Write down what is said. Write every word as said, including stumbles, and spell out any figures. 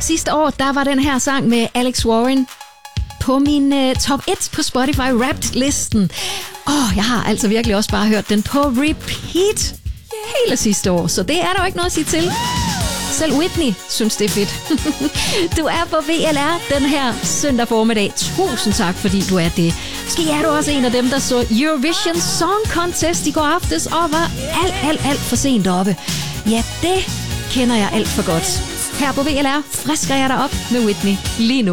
sidste år, der var den her sang med Alex Warren på min uh, top et på Spotify Wrapped-listen. Åh, oh, jeg har altså virkelig også bare hørt den på repeat hele sidste år, så det er der jo ikke noget at sige til. Selv Whitney synes, det er fedt. Du er på V L R den her søndag formiddag. Tusind tak, fordi du er det. Måske er du også en af dem, der så Eurovision Song Contest i går aftes og var alt, alt, alt for sent oppe. Ja, det kender jeg alt for godt. Her på V L R frisker jeg dig op med Whitney lige nu.